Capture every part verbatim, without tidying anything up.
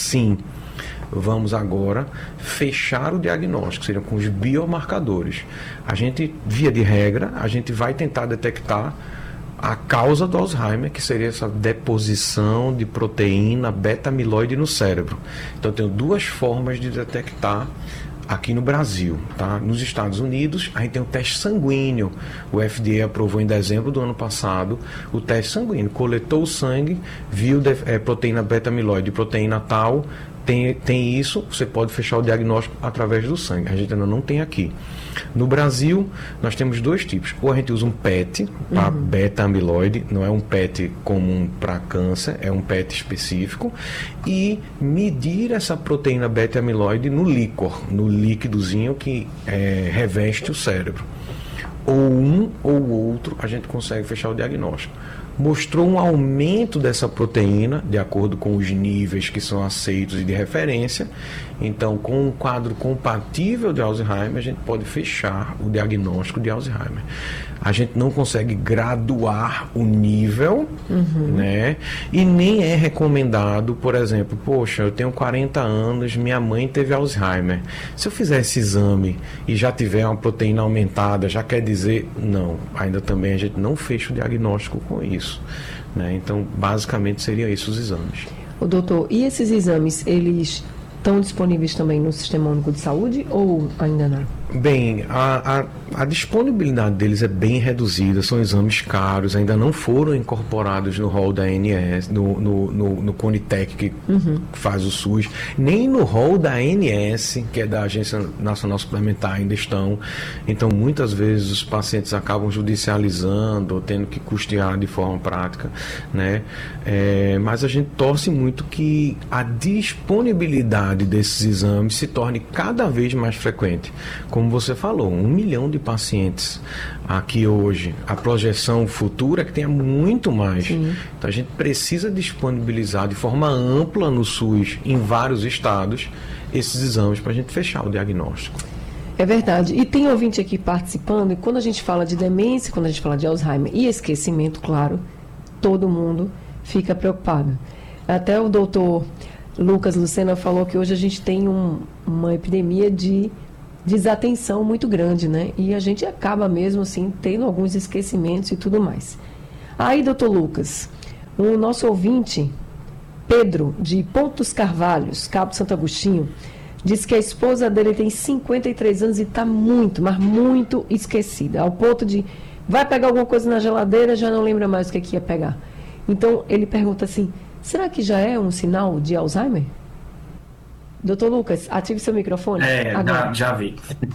sim, vamos agora fechar o diagnóstico, seriam com os biomarcadores. A gente, via de regra, a gente vai tentar detectar a causa do Alzheimer, que seria essa deposição de proteína beta-amiloide no cérebro. Então, eu tenho duas formas de detectar aqui no Brasil, tá? Nos Estados Unidos, a gente tem o teste sanguíneo. O F D A aprovou em dezembro do ano passado o teste sanguíneo. Coletou o sangue, viu é, proteína beta-amiloide, proteína tal, tem, tem isso, você pode fechar o diagnóstico através do sangue. A gente ainda não tem aqui. No Brasil, nós temos dois tipos. Ou a gente usa um P E T, para uhum. beta-amiloide, não é um P E T comum para câncer, é um P E T específico, e medir essa proteína beta-amiloide no líquor, no líquidozinho que é, reveste o cérebro. Ou um ou outro, a gente consegue fechar o diagnóstico. Mostrou um aumento dessa proteína, de acordo com os níveis que são aceitos e de referência. Então, com um quadro compatível de Alzheimer, a gente pode fechar o diagnóstico de Alzheimer. A gente não consegue graduar o nível, uhum. né? E nem é recomendado, por exemplo, poxa, eu tenho quarenta anos, minha mãe teve Alzheimer. Se eu fizer esse exame e já tiver uma proteína aumentada, já quer dizer, não, ainda também a gente não fecha o diagnóstico com isso, né? Então, basicamente, seriam esses os exames. O doutor, e esses exames, eles estão disponíveis também no Sistema Único de Saúde ou ainda não? Bem, a, a, a disponibilidade deles é bem reduzida, são exames caros, ainda não foram incorporados no rol da A N S, no, no, no, no Conitec, que uhum. faz o SUS, nem no rol da A N S, que é da Agência Nacional Suplementar, ainda estão. Então, muitas vezes os pacientes acabam judicializando ou tendo que custear de forma prática, né? É, mas a gente torce muito que a disponibilidade desses exames se torne cada vez mais frequente. Como você falou, um milhão de pacientes aqui hoje. A projeção futura é que tenha muito mais. Sim. Então a gente precisa disponibilizar de forma ampla no SUS, em vários estados, esses exames para a gente fechar o diagnóstico. É verdade. E tem ouvinte aqui participando, e quando a gente fala de demência, quando a gente fala de Alzheimer e esquecimento, claro, todo mundo fica preocupado. Até o doutor Lucas Lucena falou que hoje a gente tem um, uma epidemia de desatenção muito grande, né? E a gente acaba mesmo assim tendo alguns esquecimentos e tudo mais. Aí, doutor Lucas, o nosso ouvinte, Pedro, de Pontos Carvalhos, Cabo Santo Agostinho, diz que a esposa dele tem cinquenta e três anos e está muito, mas muito esquecida, ao ponto de vai pegar alguma coisa na geladeira, já não lembra mais o que, é que ia pegar. Então, ele pergunta assim, será que já é um sinal de Alzheimer? Doutor Lucas, ative seu microfone. É, já, já vi.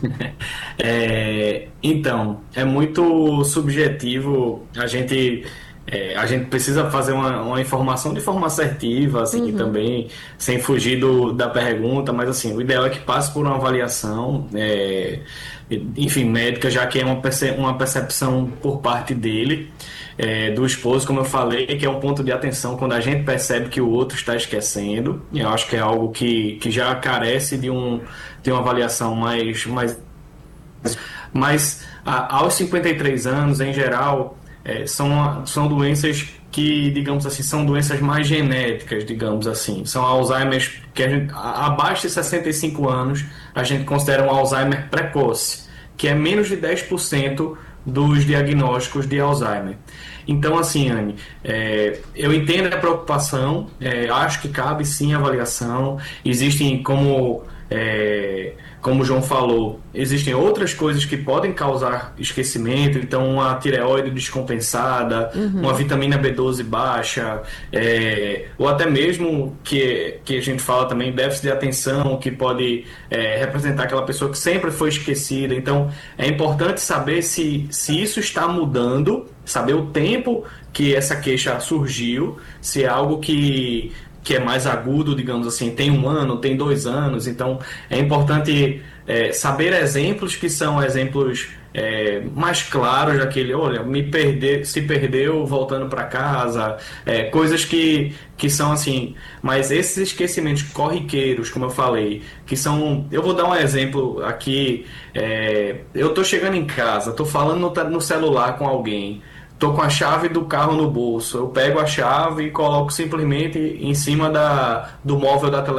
é, então, é muito subjetivo. A gente, é, a gente precisa fazer uma, uma informação de forma assertiva, assim, uhum. também, sem fugir do, da pergunta, mas assim, o ideal é que passe por uma avaliação, é, enfim, médica, já que é uma, perce, uma percepção por parte dele. É, do esposo, como eu falei, que é um ponto de atenção quando a gente percebe que o outro está esquecendo. Eu acho que é algo que, que já carece de, um, de uma avaliação mais... mais mas a, aos cinquenta e três anos, em geral, é, são, são doenças que, digamos assim, são doenças mais genéticas, digamos assim. São Alzheimer que a gente, abaixo de sessenta e cinco anos, a gente considera um Alzheimer precoce, que é menos de dez por cento dos diagnósticos de Alzheimer. Então, assim, Anne, é, eu entendo a preocupação, é, acho que cabe sim avaliação. Existem, como, é, como o João falou, existem outras coisas que podem causar esquecimento, então uma tireoide descompensada, uhum. uma vitamina B doze baixa, é, ou até mesmo que, que a gente fala também, déficit de atenção, que pode é, representar aquela pessoa que sempre foi esquecida. Então, é importante saber se, se isso está mudando, saber o tempo que essa queixa surgiu, se é algo que, que é mais agudo, digamos assim, tem um ano, tem dois anos. Então, é importante é, saber exemplos que são exemplos é, mais claros daquele, olha, me perder, se perdeu voltando para casa, é, coisas que, que são assim, mas esses esquecimentos corriqueiros, como eu falei, que são, eu vou dar um exemplo aqui, é, eu estou chegando em casa, estou falando no, no celular com alguém, estou com a chave do carro no bolso, eu pego a chave e coloco simplesmente em cima da, do móvel da televisão.